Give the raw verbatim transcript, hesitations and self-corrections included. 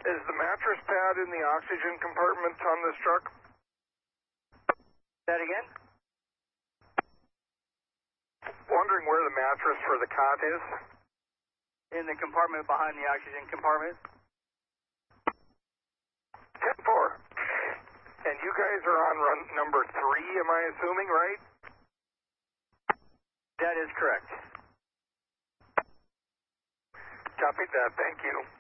Is the mattress pad in the oxygen compartment on this truck? That again? Wondering where the mattress for the cot is? In the compartment behind the oxygen compartment. ten four. And you guys are on run number three, am I assuming, right? That is correct. Copy that, thank you.